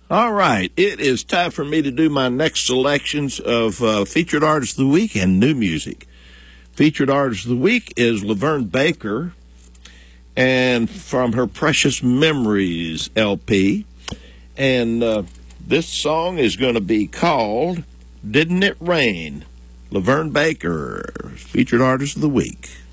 All right, it is time for me to do my next selections of Featured Artist of the Week and new music. Featured Artist of the Week is Laverne Baker, and from her Precious Memories LP. And this song is going to be called Didn't It Rain? Laverne Baker, Featured Artist of the Week.